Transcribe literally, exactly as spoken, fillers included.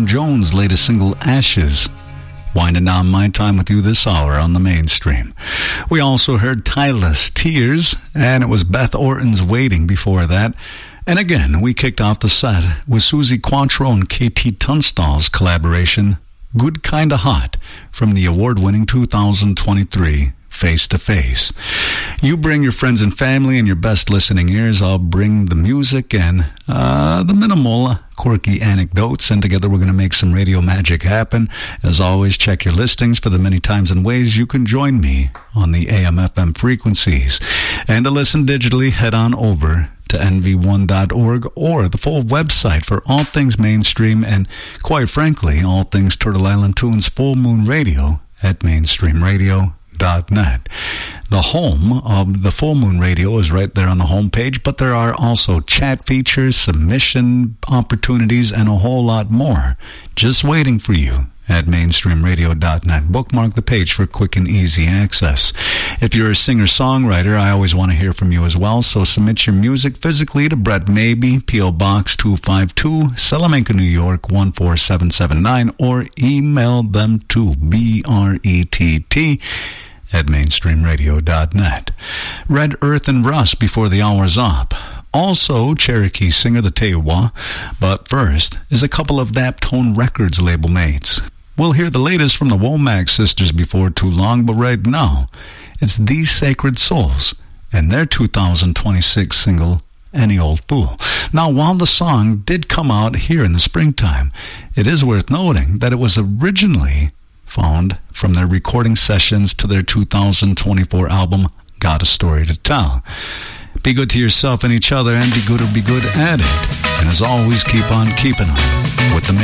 Tom Jones' latest single, Ashes. Winding down my time with you this hour on the Mainstream. We also heard Tyla's Tears, and it was Beth Orton's Waiting before that. And again, we kicked off the set with Suzi Quatro and K T Tunstall's collaboration, Good Kinda Hot, from the award-winning two thousand twenty-three Face to Face. You bring your friends and family and your best listening ears. I'll bring the music and uh, the minimal quirky anecdotes, and together we're going to make some radio magic happen. As always, check your listings for the many times and ways you can join me on the A M F M frequencies. And to listen digitally, head on over to N V one dot org or the full website for all things Mainstream and, quite frankly, all things Turtle Island Tunes Full Moon Radio at mainstream radio dot net. The home of the Full Moon Radio is right there on the homepage, but there are also chat features, submission opportunities, and a whole lot more just waiting for you at mainstream radio dot net. Bookmark the page for quick and easy access. If you're a singer-songwriter, I always want to hear from you as well, so submit your music physically to Brett Maybe, P O. Box two five two, Salamanca, New York one four seven seven nine, or email them to B R E T T at mainstream radio dot net. Red Earth and Rust before the hour's up. Also, Cherokee singer the Tewa. But first is a couple of Daptone Records label mates. We'll hear the latest from the Womack sisters before too long, but right now, it's These Sacred Souls and their two thousand twenty-six single, Any Old Fool. Now, while the song did come out here in the springtime, it is worth noting that it was originally found from their recording sessions to their two thousand twenty-four album, Got a Story to Tell. Be good to yourself and each other, and be good or be good at it. And as always, keep on keeping on with the